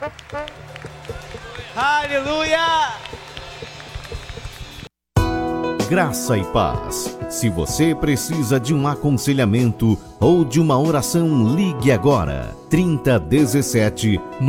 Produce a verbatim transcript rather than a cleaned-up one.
Aleluia! Graça e paz. Se você precisa de um aconselhamento ou de uma oração, ligue agora. trinta dezessete